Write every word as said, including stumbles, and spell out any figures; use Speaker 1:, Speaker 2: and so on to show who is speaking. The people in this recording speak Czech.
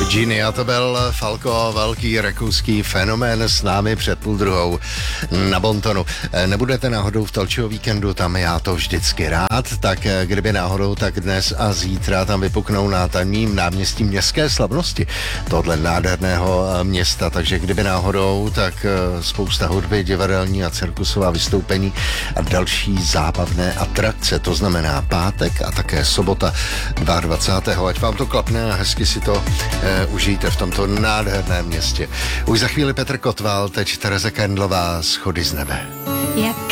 Speaker 1: Virginia, to byl Falco, velký rakouský fenomén s námi před půl druhou na Bontonu. Nebudete náhodou v Telčího víkendu, tam já to vždycky rád, tak kdyby náhodou, tak dnes a zítra tam vypuknou na tamním náměstí městské slavnosti tohle nádherného města, takže kdyby náhodou, tak spousta hudby, divadelní a cirkusová vystoupení a další zábavné atrakce, to znamená pátek a také sobota dvacátého Ať vám to klapne a hezky si to e, užijte v tomto nádherném městě. Už za chvíli Petr Kotval, teď Tereza Kendlová, Schody z nebe.
Speaker 2: Jak